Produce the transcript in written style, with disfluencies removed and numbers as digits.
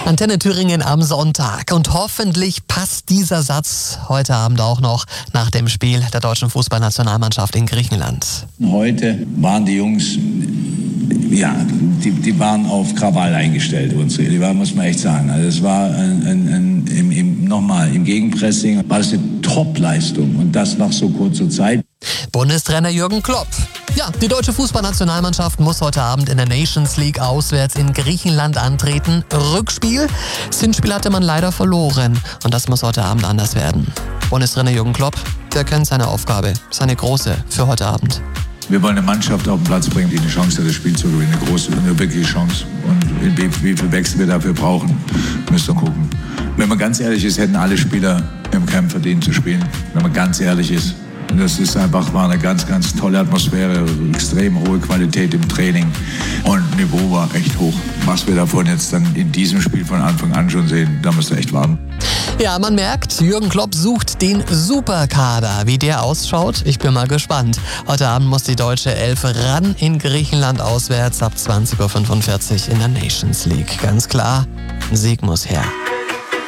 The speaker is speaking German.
Antenne Thüringen am Sonntag. Und hoffentlich passt dieser Satz heute Abend auch noch nach dem Spiel der deutschen Fußballnationalmannschaft in Griechenland. Heute waren die Jungs, die waren auf Krawall eingestellt. Die waren, muss man echt sagen. Also es war im Gegenpressing war es eine Top-Leistung und das nach so kurzer Zeit. Bundestrainer Jürgen Klopp. Ja, die deutsche Fußballnationalmannschaft muss heute Abend in der Nations League auswärts in Griechenland antreten. Rückspiel. Das Hinspiel hatte man leider verloren. Und das muss heute Abend anders werden. Bundestrainer Jürgen Klopp, der kennt seine Aufgabe. Seine große für heute Abend. Wir wollen eine Mannschaft auf den Platz bringen, die eine Chance hat, das Spiel zu gewinnen. Eine große, eine wirkliche Chance. Und wie viel Wechsel wir dafür brauchen, müsst ihr gucken. Wenn man ganz ehrlich ist, hätten alle Spieler im Camp verdient zu spielen. Wenn man ganz ehrlich ist. Und das ist einfach mal eine ganz, ganz tolle Atmosphäre, extrem hohe Qualität im Training und Niveau war echt hoch. Was wir davon jetzt dann in diesem Spiel von Anfang an schon sehen, da müsst ihr echt warten. Ja, man merkt, Jürgen Klopp sucht den Superkader. Wie der ausschaut, ich bin mal gespannt. Heute Abend muss die deutsche Elf ran in Griechenland auswärts ab 20:45 Uhr in der Nations League. Ganz klar, ein Sieg muss her.